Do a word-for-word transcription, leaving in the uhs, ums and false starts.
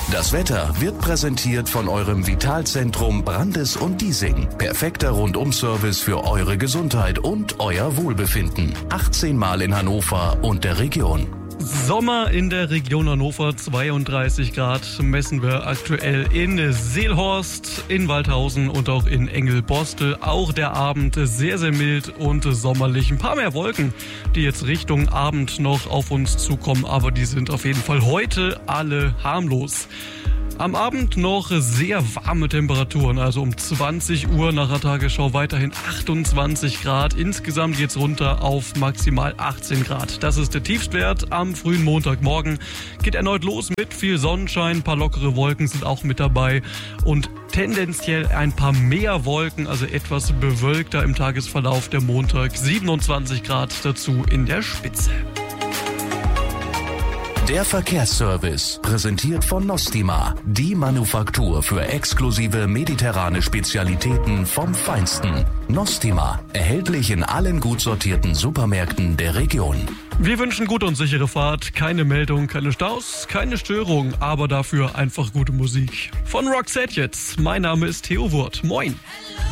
Das Wetter wird präsentiert von eurem Vitalzentrum Brandes und Diesing. Perfekter Rundum-Service für eure Gesundheit und euer Wohlbefinden. achtzehn Mal in Hannover und der Region. Sommer in der Region Hannover, zweiunddreißig Grad messen wir aktuell in Seelhorst, in Waldhausen und auch in Engelborstel. Auch der Abend sehr, sehr mild und sommerlich. Ein paar mehr Wolken, die jetzt Richtung Abend noch auf uns zukommen, aber die sind auf jeden Fall heute alle harmlos. Am Abend noch sehr warme Temperaturen, also um zwanzig Uhr nach der Tagesschau weiterhin achtundzwanzig Grad. Insgesamt geht's runter auf maximal achtzehn Grad. Das ist der Tiefstwert am frühen Montagmorgen. Geht erneut los mit viel Sonnenschein, ein paar lockere Wolken sind auch mit dabei und tendenziell ein paar mehr Wolken, also etwas bewölkter im Tagesverlauf der Montag. siebenundzwanzig Grad dazu in der Spitze. Der Verkehrsservice, präsentiert von Nostima, die Manufaktur für exklusive mediterrane Spezialitäten vom Feinsten. Nostima, erhältlich in allen gut sortierten Supermärkten der Region. Wir wünschen gute und sichere Fahrt, keine Meldung, keine Staus, keine Störung, aber dafür einfach gute Musik. Von Roxette jetzt, mein Name ist Theo Wurth. Moin!